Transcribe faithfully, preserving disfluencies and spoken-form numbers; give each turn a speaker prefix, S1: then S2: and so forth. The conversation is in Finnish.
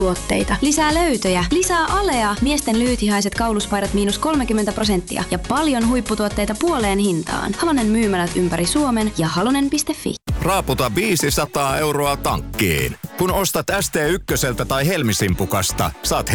S1: tuotteita. Lisää löytöjä, lisää alea, miesten lyhythihaiset kauluspaidat miinus kolmekymmentä prosenttia ja paljon huipputuotteita puoleen hintaan. Halonen myymälät ympäri Suomen ja halonen piste fi.
S2: Raaputa viisisataa euroa tankkiin. Kun ostat S T yksi tai Helmisimpukasta, saat